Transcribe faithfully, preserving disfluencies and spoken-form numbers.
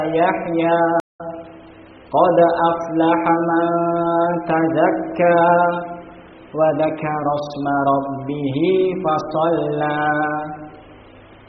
يحيى قد أفلح من تزكى وذكر اسم ربه فصلى